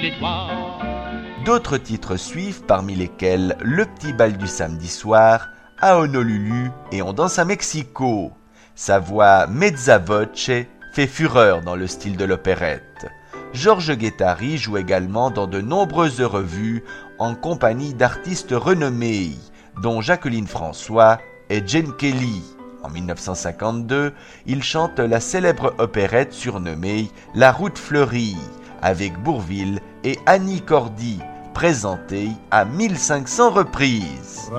les toits. D'autres titres suivent, parmi lesquels Le petit bal du samedi soir, à Honolulu et On danse à Mexico. Sa voix mezza voce fait fureur dans le style de l'opérette. Georges Guettari joue également dans de nombreuses revues en compagnie d'artistes renommés, dont Jacqueline François et Jane Kelly. En 1952, il chante la célèbre opérette surnommée La Route fleurie, avec Bourvil et Annie Cordy, présentée à 1500 reprises.